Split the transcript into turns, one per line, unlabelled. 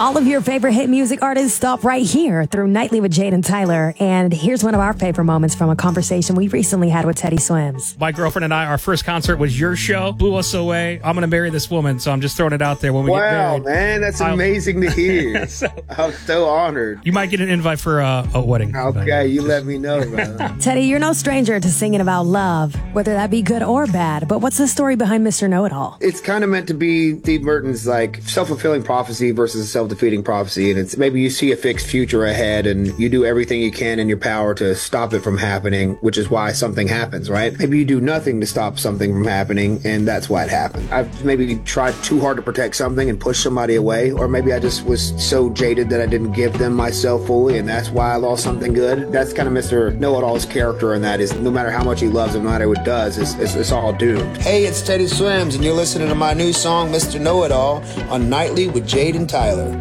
All of your favorite hit music artists stop right here through Nightly with Jade and Tyler. And here's one of our favorite moments from a conversation we recently had with Teddy Swims.
My girlfriend and I, our first concert was your show, blew us away. I'm going to marry this woman, so I'm just throwing it out there when we get married.
Wow, man, that's amazing to hear. I'm so honored.
You might get an invite for a wedding.
Okay, you let me know, brother.
Teddy, you're no stranger to singing about love, whether that be good or bad. But what's the story behind Mr. Know-It-All?
It's kind of meant to be Steve Merton's like self-fulfilling prophecy versus a self-defeating prophecy. And it's maybe you see a fixed future ahead and you do everything you can in your power to stop it from happening, which is why something happens, right? Maybe you do nothing to stop something from happening, and that's why it happened. I've maybe tried too hard to protect something and push somebody away, or maybe I just was so jaded that I didn't give them myself fully, and that's why I lost something good. That's kind of Mr. Know-It-All's character, and that is no matter how much he loves him, no matter what he does, it's all doomed. Hey, it's Teddy Swims, and you're listening to my new song, Mr. Know-It-All, on Nightly with Jade and Tyler.